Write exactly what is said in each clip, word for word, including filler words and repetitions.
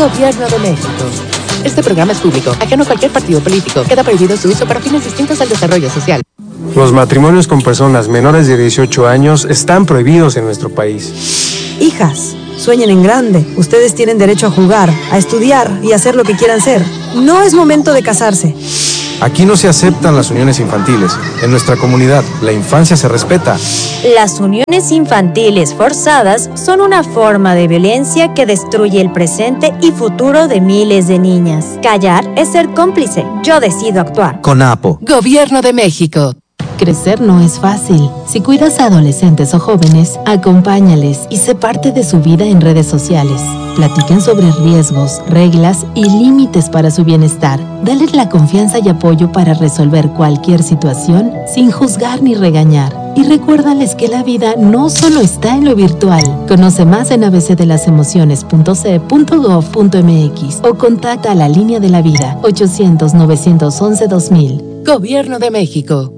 Gobierno de México. Este programa es público, ajeno a cualquier partido político. Queda prohibido su uso para fines distintos al desarrollo social. Los matrimonios con personas menores de dieciocho años están prohibidos en nuestro país. Hijas, sueñen en grande. Ustedes tienen derecho a jugar, a estudiar y a hacer lo que quieran ser. No es momento de casarse. Aquí no se aceptan las uniones infantiles. En nuestra comunidad, la infancia se respeta. Las uniones infantiles forzadas son una forma de violencia que destruye el presente y futuro de miles de niñas. Callar es ser cómplice. Yo decido actuar. CONAPO. Gobierno de México. Crecer no es fácil. Si cuidas a adolescentes o jóvenes, acompáñales y sé parte de su vida en redes sociales. Platiquen sobre riesgos, reglas y límites para su bienestar. Dales la confianza y apoyo para resolver cualquier situación sin juzgar ni regañar. Y recuérdales que la vida no solo está en lo virtual. Conoce más en a b c de las emociones punto c e punto gov punto m x o contacta a la Línea de la Vida ochocientos, novecientos once, dos mil. Gobierno de México.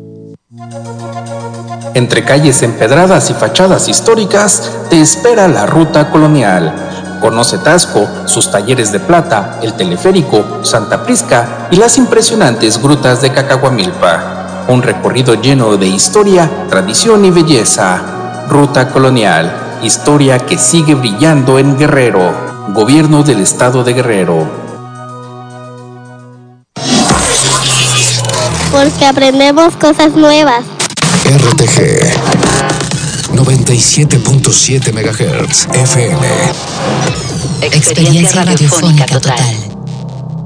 Entre calles empedradas y fachadas históricas, te espera la Ruta Colonial. Conoce Taxco, sus talleres de plata, el teleférico, Santa Prisca y las impresionantes grutas de Cacahuamilpa. Un recorrido lleno de historia, tradición y belleza. Ruta Colonial, historia que sigue brillando en Guerrero. Gobierno del Estado de Guerrero. Porque aprendemos cosas nuevas. R T G noventa y siete punto siete megahertz F M. Experiencia radiofónica total.